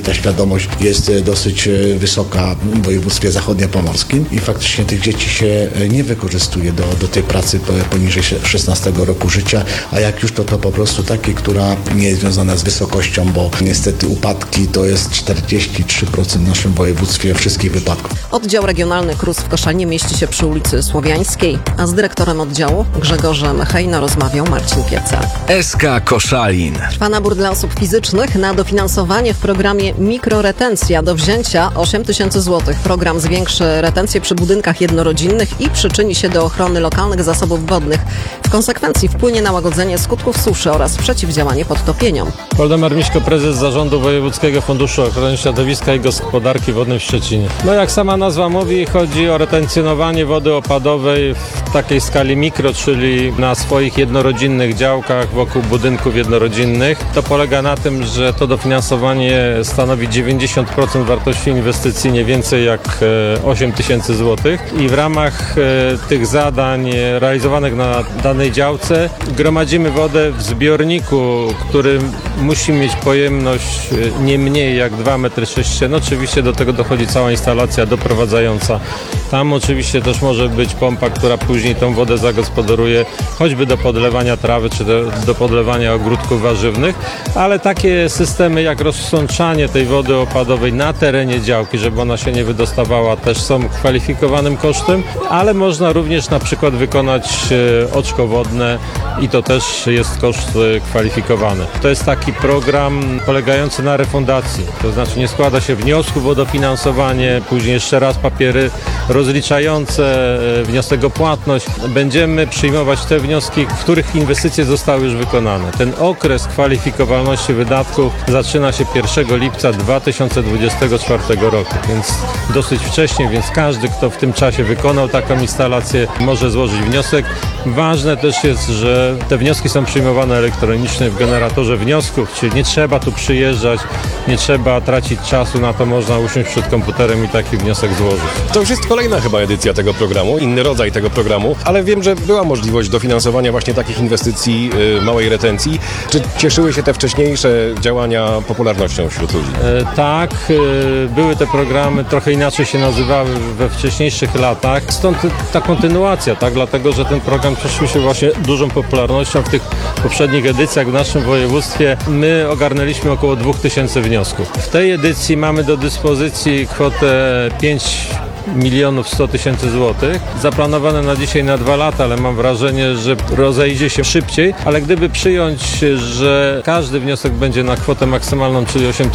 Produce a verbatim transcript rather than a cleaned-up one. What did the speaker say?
ta świadomość jest dosyć wysoka w województwie zachodniopomorskim i faktycznie tych dzieci się nie wykorzystuje do, do tej pracy poniżej szesnastego roku życia, a jak już to to po prostu takie, która nie jest związana z wysokością, bo niestety upadki to jest czterdzieści trzy procent w naszym województwie wszystkich wypadków. Oddział Regionalny K R U S w Koszalinie mieści się przy ulicy Słowiańskiej, a z dyrektorem oddziału Grzegorzem Hejno rozmawiał Marcin Pieca. S K Koszalin. Trwa nabór dla osób fizycznych na dofinansowanie w programie Mikroretencja do wzięcia osiem tysięcy złotych. Program zwiększy retencję przy budynkach jednorodzinnych i przyczyni się do ochrony lokalnych zasobów wodnych. W konsekwencji wpłynie na łagodzenie skutków suszy oraz przeciwdziałanie podtopieniom. Waldemar Miśko, prezes Zarządu Wojewódzkiego Funduszu Ochrony Środowiska i Gospodarki Wodnej w Szczecinie. No jak sama nazwa mówi, chodzi o retencjonowanie wody opadowej w takiej skali mikro, czyli na swoich jednorodzinnych działkach wokół budynków jednorodzinnych. To polega na tym, że to dofinansowanie stanowi dziewięćdziesiąt procent wartości inwestycji, nie więcej jak osiem tysięcy złotych i w ramach tych zadań realizowanych na danej działce gromadzimy wodę w zbiorniku, który musi mieć pojemność nie mniej jak dwa metry sześcienne. Oczywiście do tego dochodzi cała instalacja doprowadzająca. Tam oczywiście też może być pompa, która później tą wodę zagospodaruje choćby do podlewania trawy czy do, do podlewania ogródków warzywnych, ale takie systemy jak rozsączanie tej wody opadowej na terenie działki, żeby ona się nie wydostawała, też są kwalifikowanym kosztem, ale można również na przykład wykonać oczko wodne i to też jest koszt kwalifikowany. To jest taki program polegający na refundacji, to znaczy nie składa się wniosków o dofinansowanie, później jeszcze raz papiery rozliczające, wniosek o płatność. Będziemy przyjmować te wnioski, w których inwestycje zostały już wykonane. Ten okres kwalifikowalności wydatków zaczyna się pierwszego lipca dwa tysiące dwudziestego czwartego roku, więc dosyć wcześnie, więc każdy, kto w tym czasie wykonał taką instalację, może złożyć wniosek. Ważne też jest, że te wnioski są przyjmowane elektronicznie w generatorze wniosków, czyli nie trzeba tu przyjeżdżać, nie trzeba tracić czasu na to, można usiąść przed komputerem i taki wniosek złożyć. To już jest kolejna chyba edycja tego programu, inny rodzaj tego programu, ale wiem, że była możliwość dofinansowania właśnie takich inwestycji, yy, małej retencji. Czy cieszyły się te wcześniejsze działania popularnością wśród ludzi? E, tak, e, były te programy, trochę inaczej się nazywały we wcześniejszych latach, stąd ta kontynuacja, tak, dlatego, że ten program cieszył się właśnie dużą popularnością w tych poprzednich edycjach w naszym województwie. My ogarnęliśmy około dwa tysiące wniosków. W tej edycji mamy do dyspozycji kwotę pięć milionów sto tysięcy złotych, zaplanowane na dzisiaj na dwa lata, ale mam wrażenie, że rozejdzie się szybciej, ale gdyby przyjąć, że każdy wniosek będzie na kwotę maksymalną, czyli osiem